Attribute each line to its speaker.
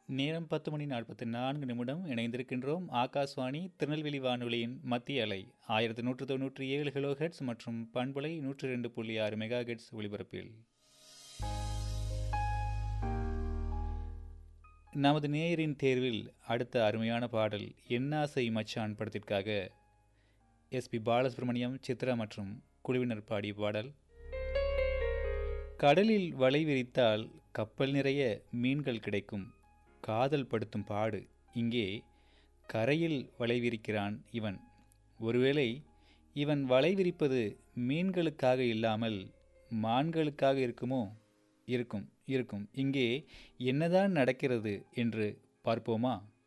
Speaker 1: நேரம் 10:44 இணைந்திருக்கின்றோம். ஆகாஷ்வாணி திருநெல்வேலி வானொலியின் மத்திய அலை 1197 கிலோஹெர்ட்ஸ் மற்றும் பண்பலை 102.6 மெகாஹெர்ட்ஸ் ஒலிபரப்பில் நமது நேயரின் தேர்வில் அடுத்த அருமையான பாடல் என்னாசை மச்சான் படத்திற்காக எஸ்பி பாலசுப்ரமணியம், சித்ரா மற்றும் குழுவினர் பாடிய பாடல். கடலில் வலை விரித்தால் கப்பல் நிறைய மீன்கள் கிடைக்கும், காதல் படுத்தும் பாடு இங்கே, கரையில் வலை விரிக்கிறான் இவன். ஒருவேளை இவன் வலை விரிப்பது மீன்களுக்காக இல்லாமல் மான்களுக்காக இருக்குமோ? இருக்கும் இருக்கும். இங்கே என்னதான் நடக்கிறது என்று பார்ப்போமா?